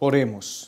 Oremos.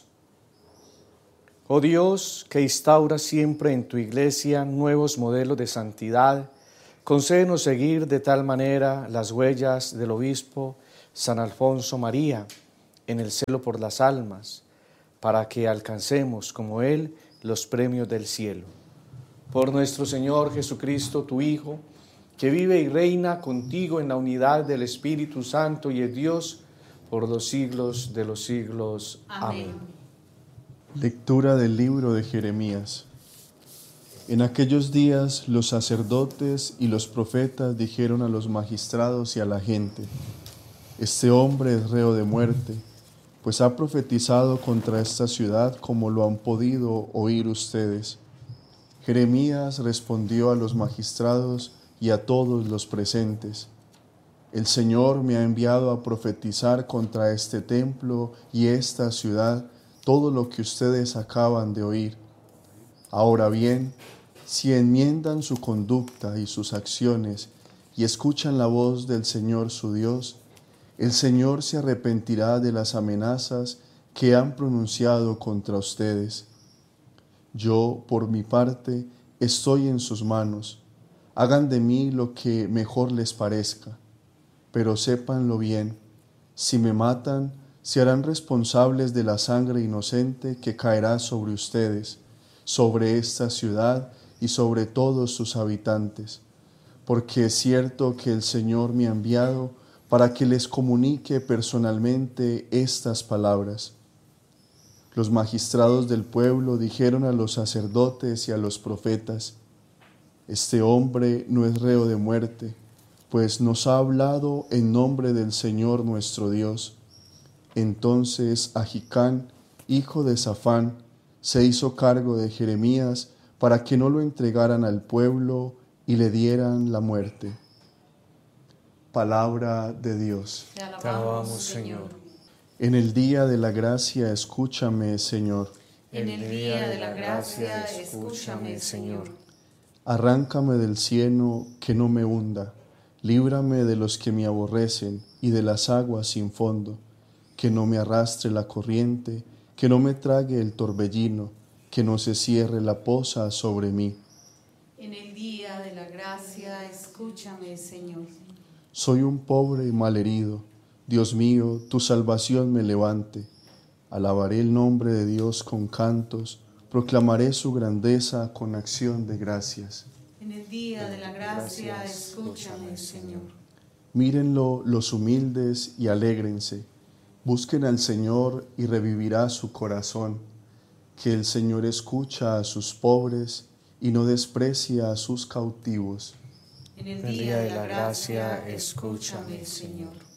Oh Dios, que instauras siempre en tu Iglesia nuevos modelos de santidad, concédenos seguir de tal manera las huellas del obispo San Alfonso María en el celo por las almas, para que alcancemos como él los premios del cielo. Por nuestro Señor Jesucristo, tu Hijo, que vive y reina contigo en la unidad del Espíritu Santo y es Dios por los siglos de los siglos. Amén. Lectura del libro de Jeremías. En aquellos días los sacerdotes y los profetas dijeron a los magistrados y a la gente: este hombre es reo de muerte, pues ha profetizado contra esta ciudad como lo han podido oír ustedes. Jeremías respondió a los magistrados y a todos los presentes: el Señor me ha enviado a profetizar contra este templo y esta ciudad todo lo que ustedes acaban de oír. Ahora bien, si enmiendan su conducta y sus acciones y escuchan la voz del Señor su Dios, el Señor se arrepentirá de las amenazas que han pronunciado contra ustedes. Yo, por mi parte, estoy en sus manos. Hagan de mí lo que mejor les parezca. Pero sépanlo bien, si me matan, se harán responsables de la sangre inocente que caerá sobre ustedes, sobre esta ciudad y sobre todos sus habitantes, porque es cierto que el Señor me ha enviado para que les comunique personalmente estas palabras. Los magistrados del pueblo dijeron a los sacerdotes y a los profetas: este hombre no es reo de muerte, pues nos ha hablado en nombre del Señor nuestro Dios. Entonces Ahicam, hijo de Safán, se hizo cargo de Jeremías para que no lo entregaran al pueblo y le dieran la muerte. Palabra de Dios. Te alabamos, Señor. En el día de la gracia, escúchame, Señor. En el día de la gracia, escúchame, Señor. Arráncame del cieno que no me hunda, líbrame de los que me aborrecen y de las aguas sin fondo, que no me arrastre la corriente, que no me trague el torbellino, que no se cierre la poza sobre mí. En el día de la gracia, escúchame, Señor. Soy un pobre y malherido, Dios mío, tu salvación me levante. Alabaré el nombre de Dios con cantos, proclamaré su grandeza con acción de gracias. En el día de la gracia, escúchame, Señor. Mírenlo los humildes y alégrense. Busquen al Señor y revivirá su corazón, que el Señor escucha a sus pobres y no desprecia a sus cautivos. En el día de la gracia, escúchame, Señor.